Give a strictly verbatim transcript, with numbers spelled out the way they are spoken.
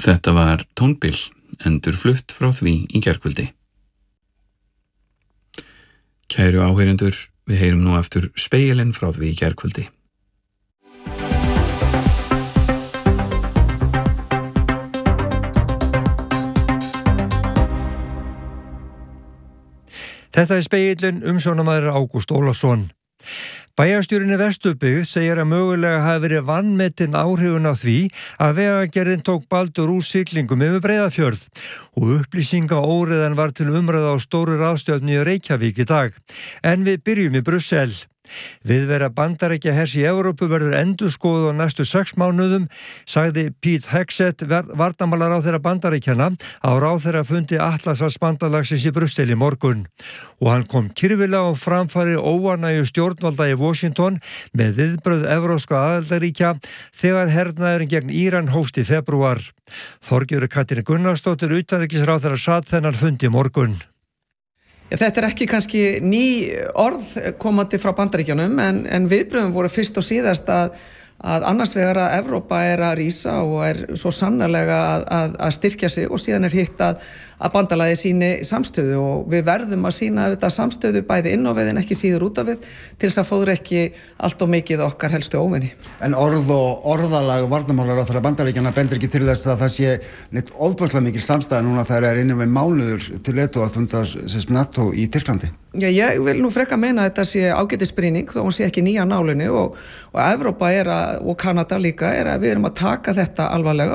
Þetta var tónbil, endur flutt frá því í gærkvöldi. Kæru áheyrendur, við heyrum nú aftur spegilinn frá því í gærkvöldi. Þetta er spegillinn, umsjónamaður Ágúst Ólafsson. Bæjarstjórinn í Vesturbyggð segir að mögulega hafi verið vanmetin áhrifun af því að vegagerðin tók Baldur úr siglingum yfir Breiðafjörð og upplýsingaóreiðan var til umræða á stóru ráðstefnu í Reykjavík í dag. En við byrjum í Brussel. Viðvera Bandaríkjahers í Evrópu verður endurskoðuð á næstu sex mánuðum, sagði Pete Hegseth, varnarmálaráðherra Bandaríkjanna, á ráðherrafundi Atlantshafsbandalagsins í Brussel í morgun. Og hann kom kyrfilega á framfæri óánægju stjórnvalda í Washington með viðbrögð evrópskra aðildarríkja þegar hernaðurinn gegn Íran hófst í febrúar. Þorgerður Katrín Gunnarsdóttir, utanríkisráðherra, sat þennan fundi í morgun. Ja, þetta er ekki kannski ný orð komandi frá Bandaríkjunum en, en viðbrögðum voru fyrst og síðast að, að annars vegar að Evrópa er að rísa og er svo sannarlega að, að, að styrkja sig og síðan er hitt að, að bandalagið síni samstöðu og við verðum að sína auðvitað samstöðu bæði inn á við en ekki síður út af við til þess að fóður ekki allt og mikið okkar helstu óvinni. En orð og orðalag varnarmálaráðherra Bandaríkjanna bendir ekki til þess að það sé neitt ofboðslega mikil samstæða núna þegar er innan við mánuður til leiðtogafundar NATO í Tyrklandi. Já, ég vil nú freka meina að þetta sé ágætisbrýning þó hún sé ekki nýja nálinu og, og Evrópa er að, og Kanada líka er að við erum að taka þetta alvarlega